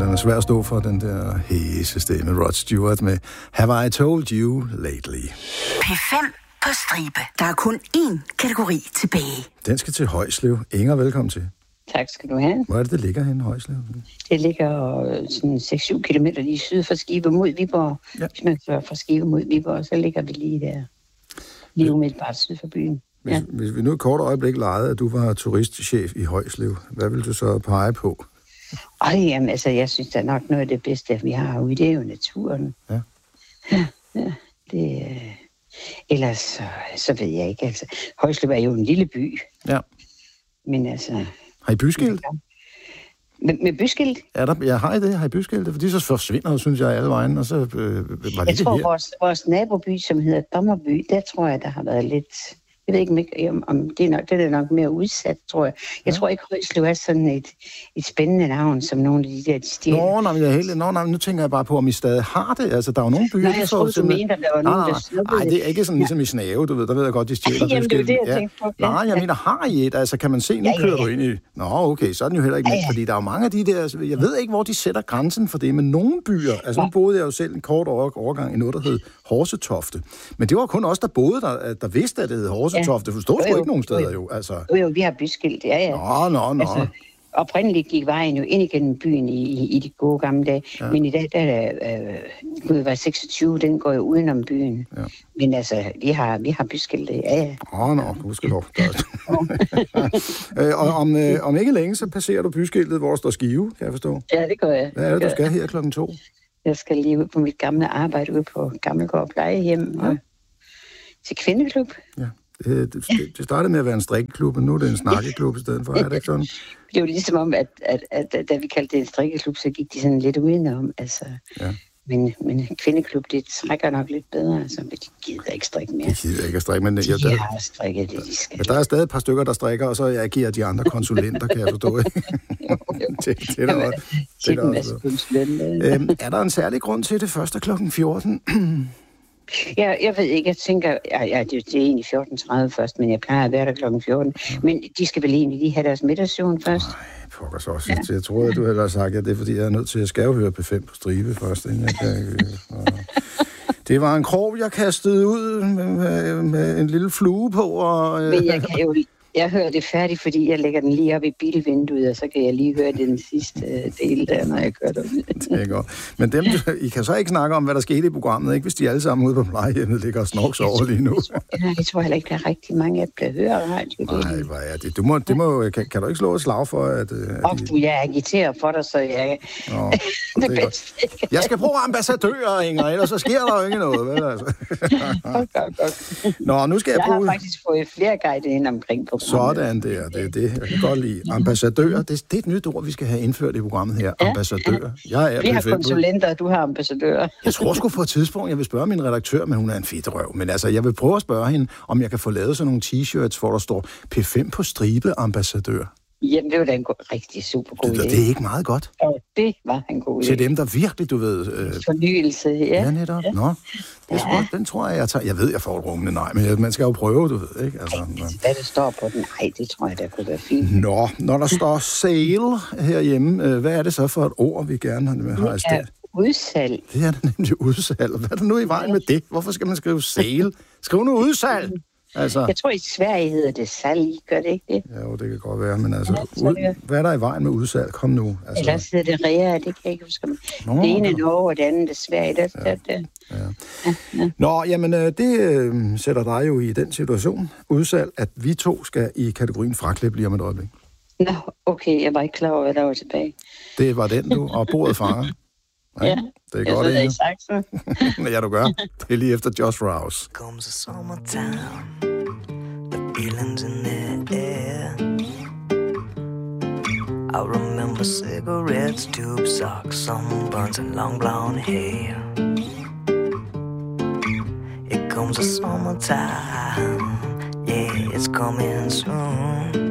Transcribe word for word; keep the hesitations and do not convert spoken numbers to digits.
den er svær at stå for, den der hæse stemme, Rod Stewart med Have I Told You Lately. P fem på stribe. Der er kun én kategori tilbage. Den skal til Højslev. Inger, velkommen til. Tak skal du have. Hvor er det, det ligger henne, Højslev? Det ligger sådan seks syv kilometer lige syd for Skive mod Viborg. Ja. Hvis man kører fra Skive mod Viborg, så ligger vi lige der. Lige umiddelbart syd for byen. Hvis, ja. hvis vi nu et kort øjeblik legede, at du var turistchef i Højslev, hvad vil du så pege på? Ej, jamen, altså, jeg synes, det er nok noget af det bedste, vi har ude. Det er jo naturen. Ja. Ja, ja det øh... Ellers så, så ved jeg ikke. Altså, Højslev er jo en lille by. Ja. Men altså... Har I byskilt? Med, med byskilt? Er der, jeg har I det, har I byskilt? Fordi så forsvinder, synes jeg, alle vejen, og så øh, var det Jeg tror, det her. Vores, vores naboby, som hedder Dommerby, der tror jeg, der har været lidt... Jeg ved ikke, om, om det, er nok, det er nok mere udsat, tror jeg. Jeg ja. tror ikke, Højslev er sådan et, et spændende navn, som nogle af de der, de stjæler. Nå, nej, jeg helt, nå, nej, nu tænker jeg bare på, om I stadig har det. Altså, der er jo nogle byer, nej, jeg tror, du mener, der var nogen, der snuppede. Nej, det er ikke sådan ligesom i Snave, du ved, der ved jeg godt, de stjæler. Jamen, det er det, jeg tænkte på. Ja. Nej, jeg mener, har I et? Altså, kan man se, nu ja, ja, ja. kører du ind i... Nå, okay, så er den jo heller ikke ja, ja. Fordi der er jo mange af de der... Altså, jeg ved ikke, hvor de sætter grænsen for det, men nogle byer... Altså, nu boede jeg jo selv en kort overgang i noget, der hed Horsetofte. Men det var kun os, der boede der, der vidste, at det hed Horsetofte. Forstod du ikke nogen steder jo, altså. Jo, jo, vi har byskilt, ja, ja. Nå, nå, nå. Altså, oprindeligt gik vejen jo ind igennem byen i, i, i de gode gamle dage, ja. Men i dag, der er øh, var seksogtyve, den går jo udenom byen. Ja. Men altså, vi har, vi har byskilt, ja, ja. Åh, nå, gudskelov. øh, og om, øh, om ikke længe, så passerer du byskiltet, hvor der står Skive, kan jeg forstå. Ja, det gør jeg. Hvad er det, du skal her klokken to? Jeg skal lige ud på mit gamle arbejde ude på Gammelgård Plejehjem ja. og til kvindeklub. Ja. Det, det, det startede med at være en strikkeklub, men nu er det en snakkeklub i stedet for. Er det ikke sådan? Det er jo ligesom om, at, at, at, at da vi kaldte det en strikkeklub, så gik de sådan lidt udenom. Altså. Ja. Men, men kvindeklub, det trækker nok lidt bedre. Altså, de gider ikke strikke mere. De gider ikke at strikke, men... De jeg, der, har strikket det, de skal. Men der er stadig et par stykker, der strikker, og så agerer de andre konsulenter, kan jeg forstå. Ikke? jo, jo. det, det er der også. Det er en masse konsulenter. Øhm, er der en særlig grund til det første klokken fjorten? Ja, jeg ved ikke, jeg tænker, ja, ja det, det er egentlig fjorten tredive først, men jeg plejer at være der klokken fjorten. Ja. Men de skal vel egentlig lige have deres middagssøvn først? Nej, pokker så også. Ja. Jeg tror, at du havde sagt, at det er, fordi jeg er nødt til at skal høre P fem på stribe først. Inden jeg kan, det var en krog, jeg kastede ud med, med, med en lille flue på. Og, men jeg kan jo... Jeg hører det færdigt, fordi jeg lægger den lige op i bilvinduet, og så kan jeg lige høre den sidste del der, når jeg kører derud. Det er godt. Men dem, I kan så ikke snakke om, hvad der skete i programmet, ikke? Hvis de alle sammen ude på plejehjemmet ligger og snorks over lige nu. Nej, jeg tror heller ikke, der er rigtig mange, jeg bliver hørt. Nej, hvad er det? Du må, det må, kan, kan du ikke slå et slag for, at... at og de... jeg agiterer for dig, så jeg... Nå, det det er godt. Jeg skal bruge ambassadører, Inger, ellers så sker der jo ikke noget, vel altså. Godt, godt, godt. Nå, nu skal jeg, jeg bruge... har faktisk fået flere guider ind omkring på. Sådan der, det er det. Jeg kan godt lide. Ambassadør, det, det er et nyt ord, vi skal have indført i programmet her. Ja, ambassadør. Jeg er vi har konsulenter, og du har ambassadører. Jeg tror sgu på et tidspunkt, jeg vil spørge min redaktør, men hun er en fedtrøv. Men altså, jeg vil prøve at spørge hende, om jeg kan få lavet sådan nogle t-shirts, hvor der står P fem på stribe ambassadør. Jamen, det var da en god, rigtig super god det, idé. Det er ikke meget godt. Ja, det var en god idé. Til dem, der virkelig, du ved... Øh... Fornyelse, ja. Ja, netop. Ja. Nå, det er ja. Den tror jeg, jeg tager... Jeg ved, jeg får et rungende nej, men man skal jo prøve, du ved, ikke? Altså, Ej, men... hvad det står på den? Nej, det tror jeg, der kunne være fint. Nå, når der står sale herhjemme, hvad er det så for et ord, vi gerne har i stedet? Udsalg. Det er da nemlig udsalg. Hvad er der nu i vejen med det? Hvorfor skal man skrive sale? Skriv nu udsalg! Altså, jeg tror, i Sverige hedder det salg, gør det ikke det? Ja, jo, det kan godt være, men altså, ja, ud, hvad er der i vejen med udsalg? Kom nu. Altså. Ellers hedder det rea, det kan jeg ikke huske. Nå, det ene er Norge, og det andet er Sverige. Der, ja. Der, der. Ja. Ja, ja. Nå, jamen, det øh, sætter dig jo i den situation, udsalg, at vi to skal i kategorien fraklip lige om et øjeblik. Nå, okay, jeg var ikke klar over, hvad der var tilbage. Det var den, du, og bordet fanger. Ja, ja, det er jeg godt, ved ikke sagt så. Ja, du gør. Det er lige efter Josh Rouse. Comes a summertime, the feelings in the air. I remember cigarettes, tube socks, sunburns and long blonde hair. It comes a summertime, yeah, it's coming soon.